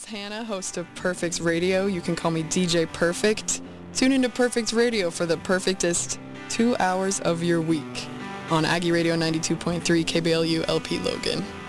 is Hannah, host of Perfect's Radio. You can call me DJ Perfect. Tune into Perfect's Radio for the perfectest 2 hours of your week on Aggie Radio 92.3 KBLU LP Logan.